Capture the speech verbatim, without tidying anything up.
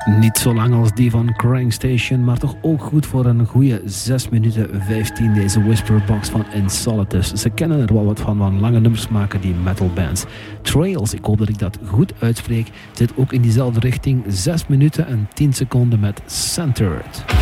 Niet zo lang als die van Crankstation, maar toch ook goed voor een goede zes minuten vijftien deze Whisperbox van Insolitus. Ze kennen er wel wat van, van lange nummers maken die metal bands. Trails, ik hoop dat ik dat goed uitspreek, zit ook in diezelfde richting. zes minuten en tien seconden met Centered.